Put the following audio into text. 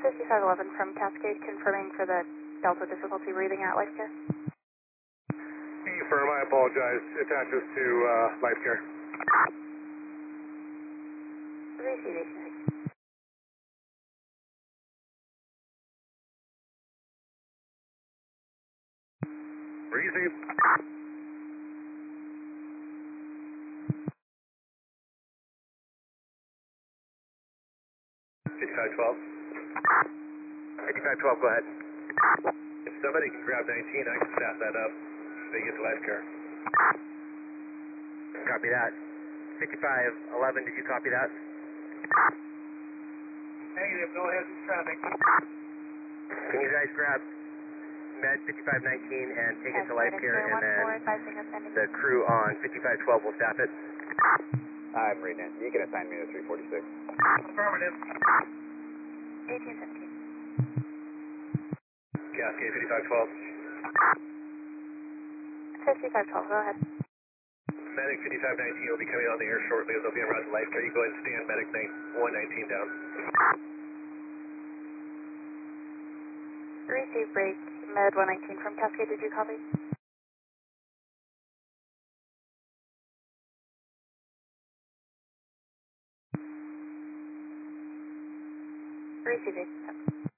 5511 from Cascade, confirming for the Delta difficulty breathing at Life Care. Confirm, I apologize. Attaches to Life Care. Receiving. Receive. 5512. 5512, go ahead. If somebody can grab 19, I can staff that up. They get to Life Care. Copy that. 5511, did you copy that? Negative, go ahead with traffic. Can you guys grab Med 5519 and take it to Life Care, and then the crew on 5512 will staff it? I'm reading it. You can assign me to 346. Affirmative. 1817. Cascade 5512. 5512, go ahead. Medic 5519 will be coming on the air shortly. They'll be around Life Care. You go ahead and stand Medic 119 down. Receive break, Med 119 from Cascade, did you copy? Receiving.